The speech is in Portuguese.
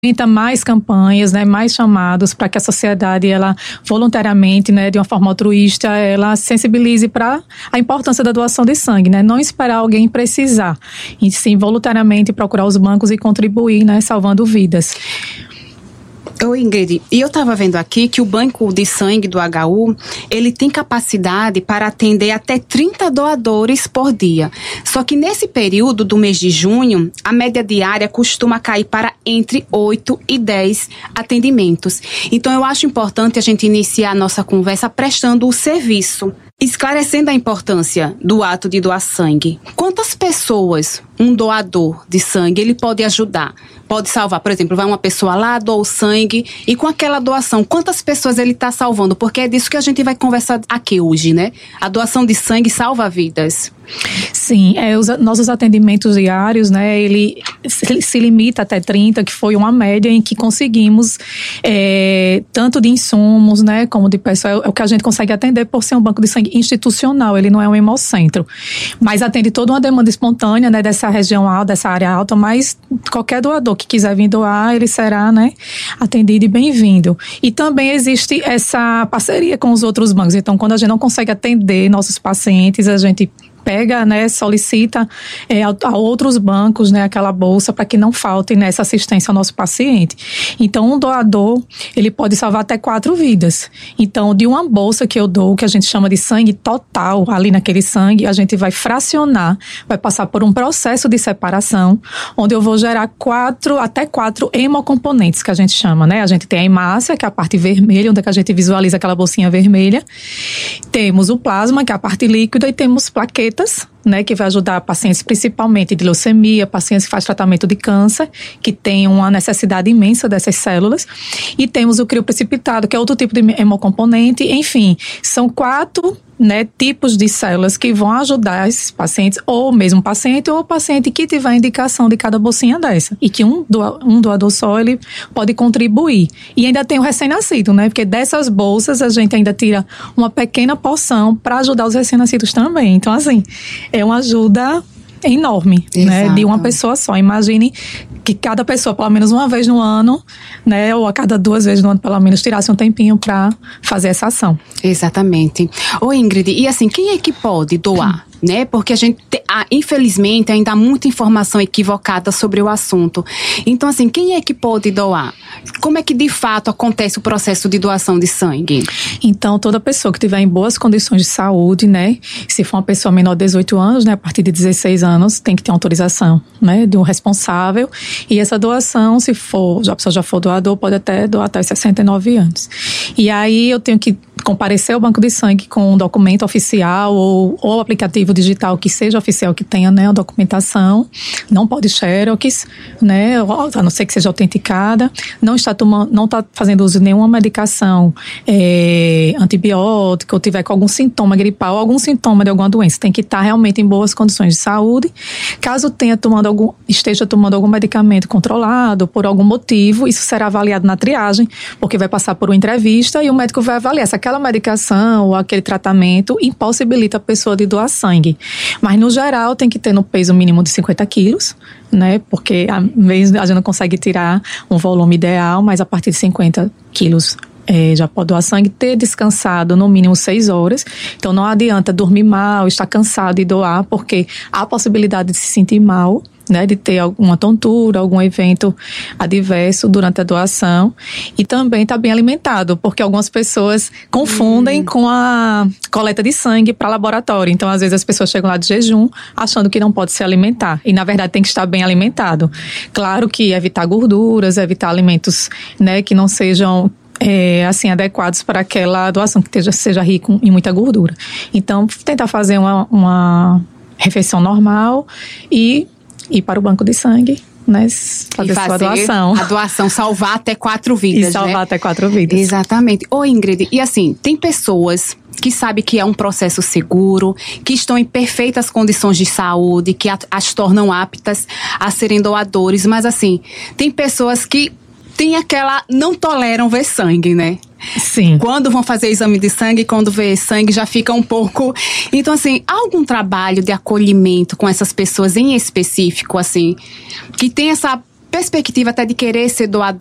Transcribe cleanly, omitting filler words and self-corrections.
mais campanhas, né, mais chamados para que a sociedade, ela voluntariamente, né, de uma forma altruísta, ela sensibilize para a importância da doação de sangue, né, não esperar alguém precisar, e sim voluntariamente procurar os bancos e contribuir, né, salvando vidas. Oi, Ingrid, e eu estava vendo aqui que o banco de sangue do HU, ele tem capacidade para atender até 30 doadores por dia. Só que nesse período do mês de junho, a média diária costuma cair para entre 8 e 10 atendimentos. Então eu acho importante a gente iniciar a nossa conversa prestando o serviço, esclarecendo a importância do ato de doar sangue. Quantas pessoas um doador de sangue ele pode ajudar? Pode salvar, por exemplo, vai uma pessoa lá, doa o sangue, e com aquela doação, quantas pessoas ele está salvando? Porque é disso que a gente vai conversar aqui hoje, né? A doação de sangue salva vidas. Sim, os nossos atendimentos diários, né, ele se limita até 30, que foi uma média em que conseguimos, tanto de insumos, né, como de pessoal, é o que a gente consegue atender por ser um banco de sangue institucional, ele não é um hemocentro, mas atende toda uma demanda espontânea, né, dessa região alta, dessa área alta, mas qualquer doador que quiser vir doar, ele será, né, atendido e bem-vindo. E também existe essa parceria com os outros bancos, então quando a gente não consegue atender nossos pacientes, a gente pega, né, solicita a outros bancos, né, aquela bolsa para que não falte nessa assistência ao nosso paciente. Então, um doador, ele pode salvar até 4 vidas. Então, de uma bolsa que eu dou, que a gente chama de sangue total, ali naquele sangue, a gente vai fracionar, vai passar por um processo de separação, onde eu vou gerar até 4 hemocomponentes, que a gente chama, né? A gente tem a hemácia, que é a parte vermelha, onde é que a gente visualiza aquela bolsinha vermelha. Temos o plasma, que é a parte líquida, e temos plaquetas, né, que vai ajudar pacientes principalmente de leucemia, pacientes que fazem tratamento de câncer, que tem uma necessidade imensa dessas células. E temos o crioprecipitado, que é outro tipo de hemocomponente. Enfim, são 4, né, tipos de células que vão ajudar esses pacientes, ou mesmo paciente, ou paciente que tiver a indicação de cada bolsinha dessa. E que um doador só, ele pode contribuir. E ainda tem o recém-nascido, né, porque dessas bolsas a gente ainda tira uma pequena porção para ajudar os recém-nascidos também. Então, assim, é uma ajuda enorme, né, de uma pessoa só. Imagine que cada pessoa, pelo menos uma vez no ano, né, ou a cada 2 vezes no ano, pelo menos, tirasse um tempinho para fazer essa ação. Exatamente. Ô, Ingrid, e assim, quem é que pode doar? Né? Porque a gente, infelizmente, ainda há muita informação equivocada sobre o assunto. Então, assim, quem é que pode doar? Como é que, de fato, acontece o processo de doação de sangue? Então, toda pessoa que estiver em boas condições de saúde, né? Se for uma pessoa menor de 18 anos, né? A partir de 16 anos, tem que ter autorização, né? De um responsável. E essa doação, se a pessoa já for doador, pode até doar até 69 anos. E aí, eu tenho que comparecer ao banco de sangue com um documento oficial ou aplicativo digital que seja oficial, que tenha, né, a documentação. Não pode xerox, né, a não ser que seja autenticada. Não está fazendo uso de nenhuma medicação antibiótica, ou tiver com algum sintoma gripal, algum sintoma de alguma doença. Tem que estar realmente em boas condições de saúde. Caso esteja tomando algum medicamento controlado por algum motivo, isso será avaliado na triagem, porque vai passar por uma entrevista e o médico vai avaliar se aquela medicação ou aquele tratamento impossibilita a pessoa de doar sangue. Mas, no geral, tem que ter no peso mínimo de 50 quilos, né? Porque a gente não consegue tirar um volume ideal, mas a partir de 50 quilos já pode doar sangue, ter descansado no mínimo 6 horas. Então, não adianta dormir mal, estar cansado e doar, porque há a possibilidade de se sentir mal, né, de ter alguma tontura, algum evento adverso durante a doação, e também estar bem alimentado, porque algumas pessoas confundem com a coleta de sangue para laboratório. Então, às vezes as pessoas chegam lá de jejum achando que não pode se alimentar, e na verdade tem que estar bem alimentado. Claro que evitar gorduras, evitar alimentos, né, que não sejam adequados para aquela doação, que seja rico em muita gordura. Então, tentar fazer uma refeição normal e ir para o banco de sangue, né, fazer sua doação. A doação, salvar até 4 vidas, e salvar, né, até 4 vidas. Exatamente. Ô, Ingrid, e assim, tem pessoas que sabem que é um processo seguro, que estão em perfeitas condições de saúde, que as tornam aptas a serem doadores, mas assim, tem pessoas que não toleram ver sangue, né? Sim. Quando vão fazer exame de sangue, quando vê sangue, já fica um pouco... Então, assim, há algum trabalho de acolhimento com essas pessoas em específico, assim, que tem essa perspectiva até de querer ser doador